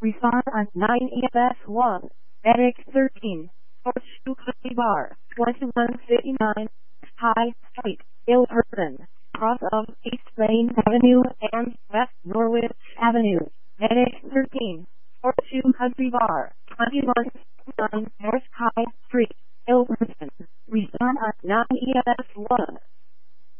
Refund on 9 EFS1, Medic 13, Horseshoe Coffee Bar, 2159, High Street, Ilherton, cross of East Main Avenue and West Norwich Avenue, Medic 13, Horseshoe Country Bar, 2159 North High Street, Ilherton. Refund on 9 EFS1.